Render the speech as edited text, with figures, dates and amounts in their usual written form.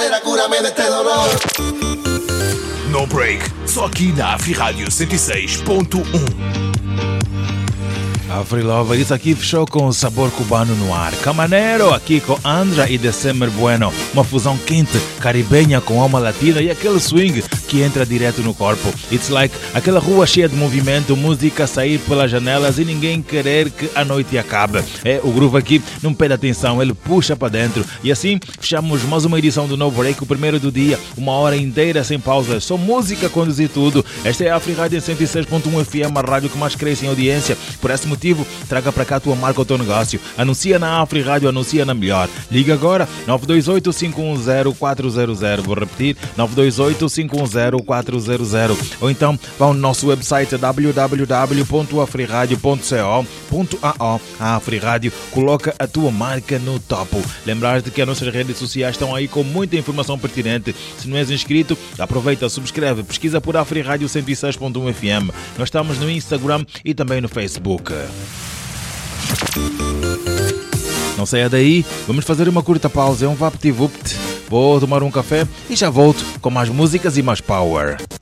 cadera, cúrame de este dolor. No Break, só aqui na Afrirádio 106.1. Afrilova, isso aqui fechou com o sabor cubano no ar. Camanero aqui com Andra e December Bueno. Uma fusão quente, caribenha com alma latina e aquele swing que entra direto no corpo. It's like aquela rua cheia de movimento, música sair pelas janelas e ninguém querer que a noite acabe. O groove aqui não pede atenção, ele puxa para dentro. E assim fechamos mais uma edição do No Break, o primeiro do dia, uma hora inteira sem pausas, só música conduzir tudo. Esta é a Afrirádio 106.1 FM, a rádio que mais cresce em audiência. Por esse motivo, traga para cá a tua marca ou teu negócio. Anuncia na Afrirádio, anuncia na melhor. Liga agora, 928-510-400. Vou repetir, 928-510-400. Ou então vá ao nosso website www.afriradio.co.ao. A Afrirádio coloca a tua marca no topo. Lembrar-te que as nossas redes sociais estão aí com muita informação pertinente. Se não és inscrito, aproveita, subscreve, pesquisa por Afrirádio 106.1 FM. Nós estamos no Instagram e também no Facebook. Não saia daí, vamos fazer uma curta pausa, é um vapt-vupt. Vou tomar um café e já volto com mais músicas e mais power.